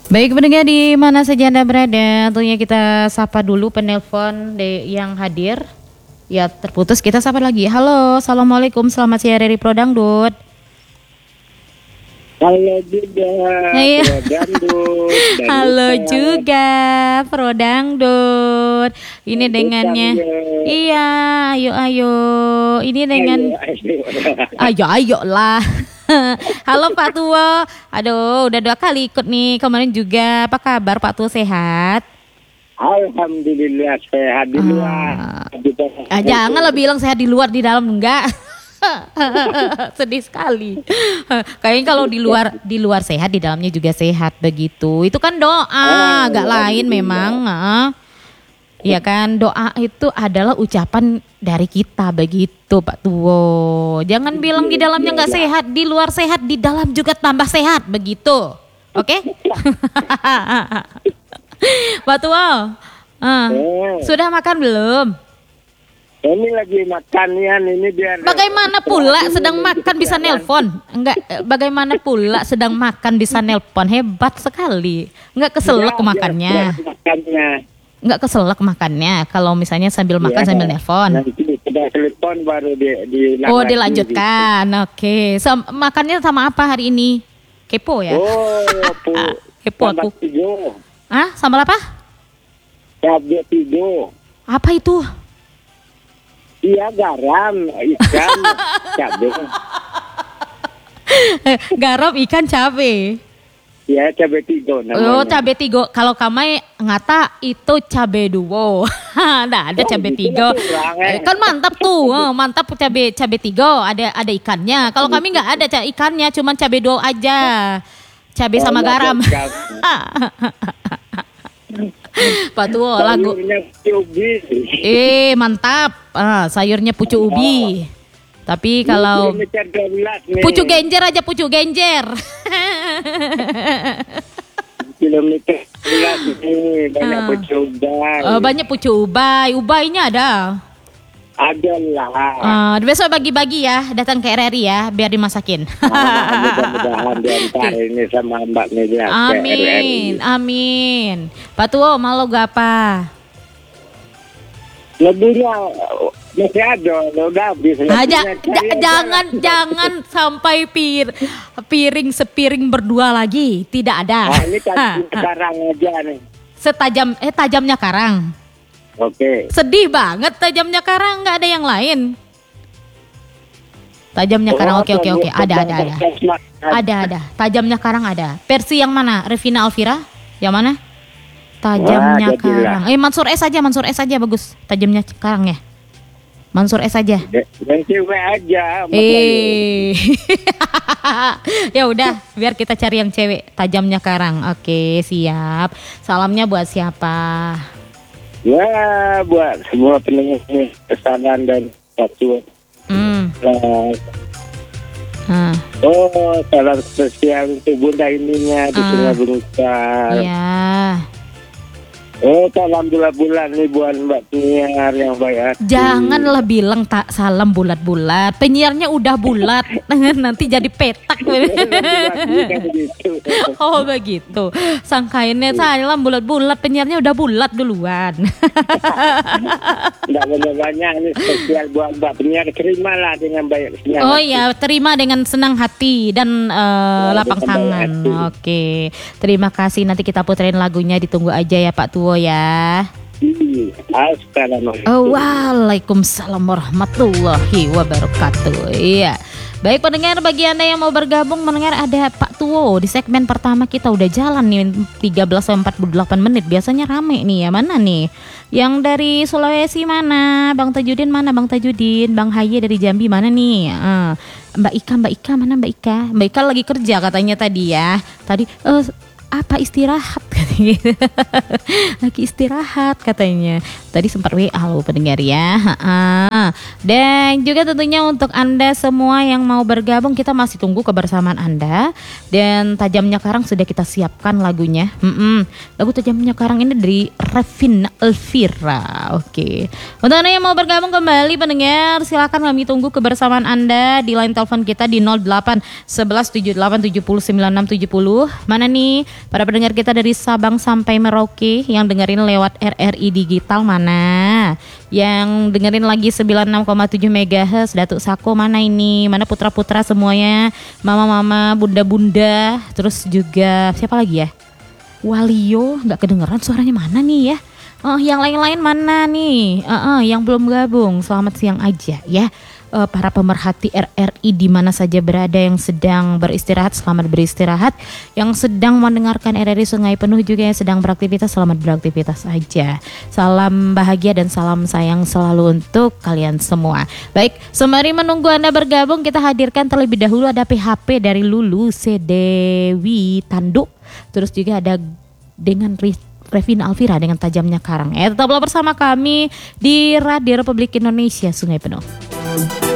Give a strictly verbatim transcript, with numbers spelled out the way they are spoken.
Baik pendengar di mana saja Anda berada, tentunya kita sapa dulu penelpon de- yang hadir. Ya terputus, kita sapa lagi. Halo, assalamualaikum, selamat siang dari Prodangdut. Halo juga, Iya. Prodangdut. Halo juga, Prodangdut. Ini dengannya, iya, ayo ayo. Ini dengan, ayo ayo lah. Halo Pak Tuwo, aduh udah dua kali ikut nih kemarin juga. Apa kabar Pak Tuwo, sehat? Alhamdulillah sehat di luar. Ah, ah, janganlah bilang sehat di luar, di dalam enggak. Sedih sekali. Kayaknya kalau di luar di luar sehat, di dalamnya juga sehat begitu. Itu kan doa, agak lain memang. Ya kan, doa itu adalah ucapan dari kita begitu Pak Tuwo. Jangan bilang di dalamnya nggak sehat, di luar sehat, di dalam juga tambah sehat begitu. Oke? Pak Tuwo, uh, sudah makan belum? Ini lagi makan ya, ini biar. Bagaimana pula sedang makan bisa nelpon? Enggak, bagaimana pula sedang makan bisa nelpon? Hebat sekali. Enggak keselak makannya. Enggak keselak makannya kalau misalnya sambil makan ya, sambil nelpon. Nanti sudah telepon baru di, di Oh, dilanjutkan. Gitu. Oke. So, makannya sama apa hari ini? Kepo ya? Oh, pu, kepo aku. Tigo. Ah, sambal apa? Cabai tigo. Apa itu? Iya, garam, ikan, cabai. Garam, ikan, cabai. Ya, cabai tigo namanya. Oh, cabai tigo. Kalau kamu ngata itu cabai duo. Nggak ada oh, cabai tigo. Eh, kan mantap tuh, oh, mantap cabai cabai tigo. Ada ada ikannya. Kalau kami nggak ada ikannya, cuman cabai duo aja. Cabai oh, sama garam. Pak Tuwo, lagu. Eh, mantap. Ah, sayurnya pucuk ubi. Tapi kalau pucuk genjer aja, pucuk genjer. Kilometer ini banyak pucuk ubay. Uh, banyak pucuk ubay, ubaynya ada. Ada lah. Uh, besok bagi-bagi ya, datang ke R R I ya, biar dimasakin. Ah, mudah-mudahan diantar ini sama Mbak Melia. Amin, amin. Pak Tuwo, mau logo apa? Lebihnya masih ada, udah habis. Aja, jangan jangan sampai pir, piring sepiring berdua lagi, tidak ada. Nah, ini kan karang aja nih. Setajam eh tajamnya karang. Oke. Sedih banget tajamnya karang, nggak ada yang lain. Tajamnya karang, oke oke oke, ada ada ada. Ada ada, tajamnya karang ada. Versi yang mana? Revina Alvira? Yang mana? Tajamnya Wah, karang. Eh Mansur S aja, Mansur S aja bagus. Tajamnya karang ya. Mansur S aja. Yang cewek aja. Eh. Ya udah, biar kita cari yang cewek. Tajamnya karang. Oke, siap. Salamnya buat siapa? Ya, buat semua pendengar pesanan dan satu. Hmm. Nah. Oh, salam spesial untuk Bunda ininya di Sungai Belukar. Iya. Oh, salam bulat-bulat nih buat Mbak penyiar yang baik. Janganlah bilang tak salam bulat-bulat. Penyiarnya udah bulat, nanti jadi petak. Oh begitu. Sangkainnya salam bulat-bulat, penyiarnya udah bulat duluan. Tidak banyak-banyak ini spesial buat Mbak penyiar. Terimalah dengan baik. Oh iya, terima dengan senang hati dan uh, lapang tangan. Oke, terima kasih. Nanti kita puterin lagunya, ditunggu aja ya Pak Tuwo ya. Assalamualaikum. Oh, waalaikumsalam warahmatullahi wabarakatuh. Iya. Baik pendengar, bagi Anda yang mau bergabung mendengar, ada Pak Tuwo di segmen pertama kita udah jalan nih tiga belas sampai empat puluh delapan menit. Biasanya rame nih ya. Mana nih? Yang dari Sulawesi mana? Bang Tajudin mana? Bang Tajudin, Bang Haye dari Jambi mana nih? Uh, Mbak Ika, Mbak Ika mana Mbak Ika? Mbak Ika lagi kerja katanya tadi ya. Tadi uh, apa istirahat katanya. Lagi istirahat katanya. Tadi sempat W A loh pendengar ya. Ha-ha. Dan juga tentunya untuk Anda semua yang mau bergabung, kita masih tunggu kebersamaan Anda. Dan Tajamnya Karang sudah kita siapkan lagunya. Mm-mm. Lagu Tajamnya Karang ini dari Revina Alvira. Oke. Untuk Anda yang mau bergabung kembali pendengar, silakan kami tunggu kebersamaan Anda di line telepon kita di nol delapan satu satu tujuh delapan tujuh nol sembilan enam tujuh nol. Mana nih? Para pendengar kita dari Sabang sampai Merauke yang dengerin lewat R R I Digital mana? Yang dengerin lagi sembilan puluh enam koma tujuh megahertz Datuk Sako mana ini? Mana putra-putra semuanya? Mama-mama, bunda-bunda, terus juga siapa lagi ya? Walio, nggak kedengeran suaranya mana nih ya? Oh, yang lain-lain mana nih? Uh, uh, yang belum gabung, selamat siang aja ya. Uh, para pemerhati R R I di mana saja berada yang sedang beristirahat, selamat beristirahat. Yang sedang mendengarkan R R I Sungai Penuh juga yang sedang beraktivitas, selamat beraktivitas aja. Salam bahagia dan salam sayang selalu untuk kalian semua. Baik, sembari menunggu Anda bergabung, kita hadirkan terlebih dahulu ada P H P dari Lulu Sedewi Tanduk. Terus juga ada dengan Revina Alvira dengan Tajamnya Karang. Eh, tetaplah bersama kami di Radio Republik Indonesia Sungai Penuh.